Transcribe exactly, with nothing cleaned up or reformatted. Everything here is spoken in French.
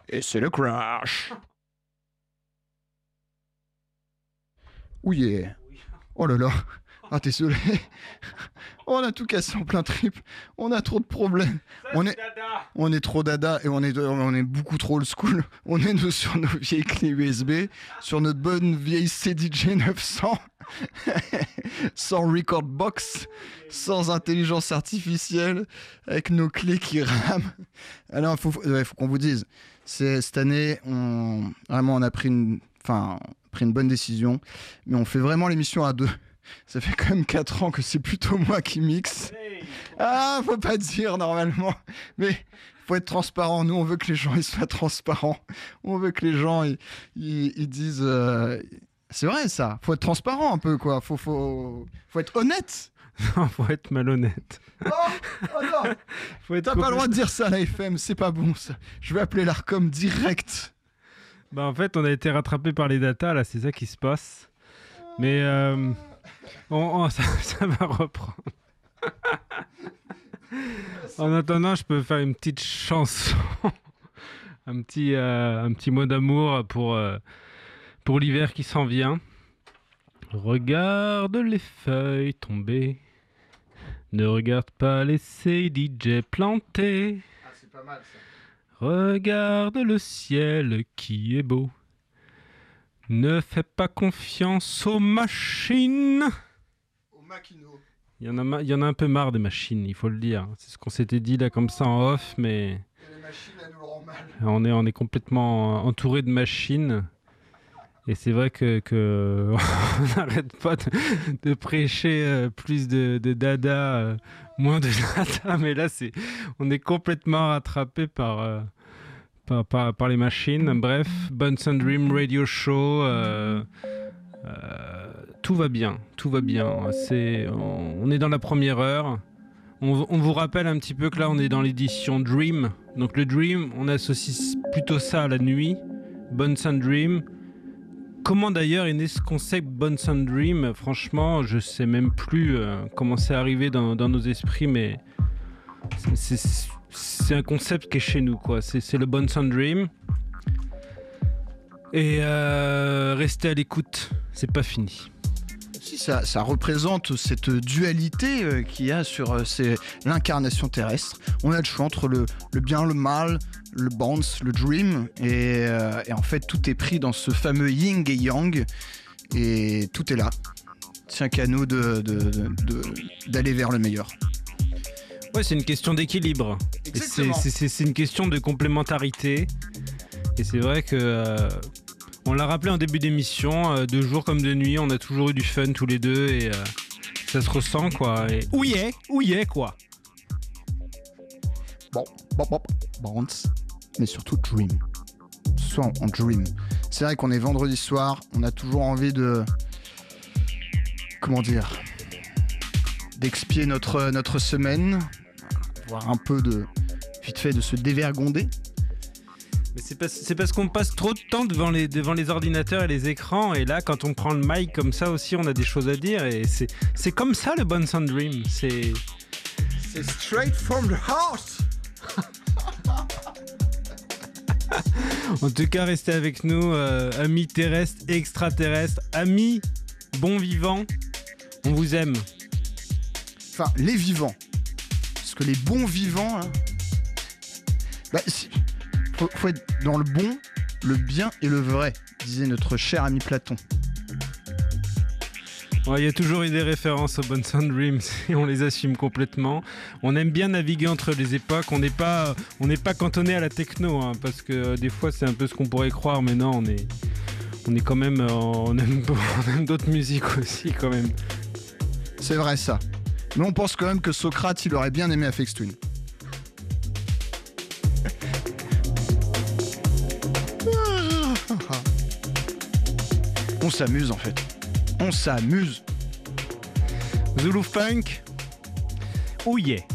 Et c'est le crash. Oh yeah. Oh là là. Ah, désolé. On a tout cassé en plein trip. On a trop de problèmes. Ça, on, c'est est, dada. on est trop dada et on est, on est beaucoup trop old school. On est nous, sur nos vieilles clés U S B, sur notre bonne vieille C D J neuf cents, sans record box, sans intelligence artificielle, avec nos clés qui rament. Alors, il faut, ouais, faut qu'on vous dise, c'est, cette année, on, vraiment, on a pris une, enfin, pris une bonne décision, mais on fait vraiment l'émission à deux. Ça fait quand même quatre ans que c'est plutôt moi qui mixe. Ah, faut pas dire normalement. Mais faut être transparent. Nous, on veut que les gens ils soient transparents. On veut que les gens ils, ils, ils disent. Euh... C'est vrai ça. Faut être transparent un peu quoi. Faut faut faut être honnête. Non, faut être malhonnête. Oh, oh non. Faut être T'as compl- pas le droit de dire ça à la F M. C'est pas bon ça. Je vais appeler l'Arcom direct. Bah en fait, on a été rattrapé par les datas là. C'est ça qui se passe. Mais euh, on, on, ça, ça va reprendre. En attendant, je peux faire une petite chanson, un petit, euh, un petit mot d'amour pour, euh, pour l'hiver qui s'en vient. Regarde les feuilles tomber, ne regarde pas les C D J plantés. Ah, c'est pas mal ça. Regarde le ciel qui est beau, ne fais pas confiance aux machines. Au Makino. Il y en a, ma- il y en a un peu marre des machines, il faut le dire. C'est ce qu'on s'était dit là comme ça en off, mais Et les machines, elles nous le rendent mal. on est, on est complètement entouré de machines. Et c'est vrai que, que on n'arrête pas de, de prêcher euh, plus de, de dada, euh, moins de dada, mais là c'est, on est complètement rattrapé par, euh, par, par, par les machines. Bref, Buns and Dream Radio Show. Euh, euh, tout va bien, tout va bien. C'est, on, on est dans la première heure. On, on vous rappelle un petit peu que là on est dans l'édition Dream. Donc le Dream, on associe plutôt ça à la nuit. Buns and Dream. Comment d'ailleurs est né ce concept Buns and Dream? Franchement, je sais même plus euh, comment c'est arrivé dans, dans nos esprits, mais c'est, c'est, c'est un concept qui est chez nous, quoi. C'est, c'est le Buns and Dream. Et euh, restez à l'écoute, c'est pas fini. Si ça, ça représente cette dualité euh, qu'il y a sur euh, c'est l'incarnation terrestre. On a le choix entre le, le bien, le mal, le bounce, le dream, et, euh, et en fait tout est pris dans ce fameux yin et yang, et tout est là. Tiens qu'à nous de, de, de, de, d'aller vers le meilleur. Ouais, c'est une question d'équilibre. Et c'est, c'est, c'est, c'est une question de complémentarité. Et c'est vrai que... Euh, on l'a rappelé en début d'émission, euh, de jour comme de nuit, on a toujours eu du fun tous les deux et euh, ça se ressent quoi. Et... Où y est Où y est quoi. Bon, bon, bon, bounce, mais surtout dream. Soit en dream. C'est vrai qu'on est vendredi soir, on a toujours envie de... Comment dire, d'expier notre, notre semaine, voire un peu de... vite fait de se dévergonder. Mais c'est parce, c'est parce qu'on passe trop de temps devant les, devant les ordinateurs et les écrans, et là quand on prend le mic comme ça aussi on a des choses à dire, et c'est, c'est comme ça le Buns and Dream. C'est... c'est straight from the heart. En tout cas, restez avec nous, euh, amis terrestres, extraterrestres, amis bons vivants, on vous aime. Enfin, les vivants. Parce que les bons vivants, hein, bah, si, faut, faut être dans le bon, le bien et le vrai, disait notre cher ami Platon. Il ouais, y a toujours eu des références aux Buns and Dreams et on les assume complètement. On aime bien naviguer entre les époques, on n'est pas, on n'est pas cantonné à la techno, hein, parce que euh, des fois c'est un peu ce qu'on pourrait croire, mais non, on est, on est quand même, euh, on, aime, on aime d'autres musiques aussi quand même. C'est vrai ça. Mais on pense quand même que Socrate, il aurait bien aimé Aphex Twin. On s'amuse en fait. On s'amuse. Zulu Funk, où y est?